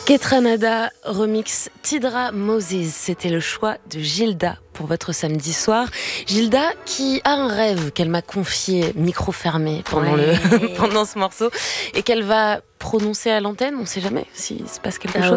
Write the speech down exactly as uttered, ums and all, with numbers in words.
Ketranada remix Tidra Moses, c'était le choix de Gilda pour votre samedi soir. Gilda qui a un rêve qu'elle m'a confié, micro fermé, pendant, ouais. le, pendant ce morceau, et qu'elle va prononcer à l'antenne. On ne sait jamais s'il se passe quelque ah chose.